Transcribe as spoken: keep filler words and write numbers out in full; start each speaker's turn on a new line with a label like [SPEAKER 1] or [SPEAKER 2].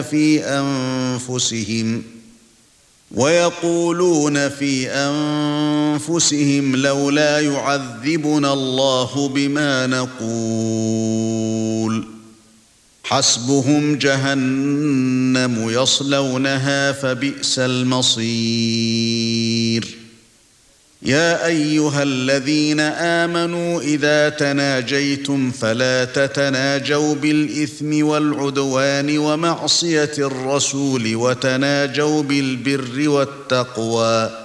[SPEAKER 1] في أنفسهم ويقولون في أنفسهم لولا يعذبنا الله بما نقول حسبهم جهنم يصلونها فبئس المصير يا أيها الذين آمنوا إذا تناجيتم فلا تتناجوا بالإثم والعدوان ومعصية الرسول وتناجوا بالبر والتقوى